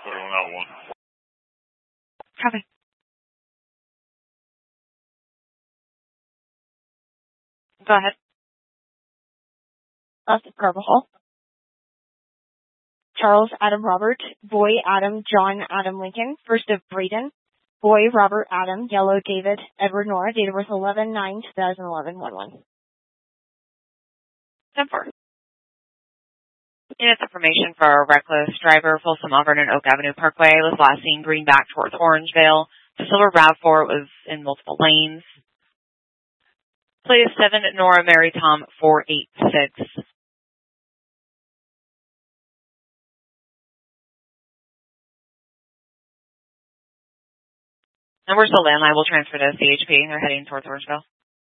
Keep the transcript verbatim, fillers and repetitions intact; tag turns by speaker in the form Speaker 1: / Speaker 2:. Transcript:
Speaker 1: put on that one.
Speaker 2: Copy. Go ahead. Austin Carvajal. Charles Adam Robert. Boy Adam John Adam Lincoln. First of Braden. Boy Robert Adam. Yellow David Edward Nora. Date of birth eleven nine twenty eleven. one one.
Speaker 3: ten four. Units information for a reckless driver, Folsom Auburn and Oak Avenue Parkway, was last seen greenback towards Orangevale. The silver RAV four was in multiple lanes. Plate is seven Nora Mary Tom four eight six. And we're still landline. We'll transfer to C H P. They're heading towards Orangevale.